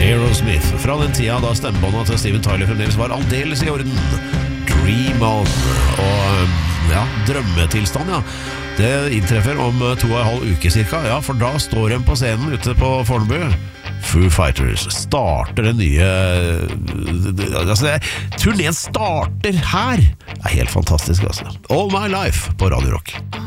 Aerosmith, fra den tida da stemmebåndet til Steven Tyler fremdeles var aldeles i orden. Dream On. Og ja, drømmetilstand, ja. Det inntreffer om 2,5 uker cirka, ja, for da står de på scenen ute på Fornebu. Foo Fighters starter den nye turneen starter her. Det er helt fantastisk, altså. All My Life på Radio Rock.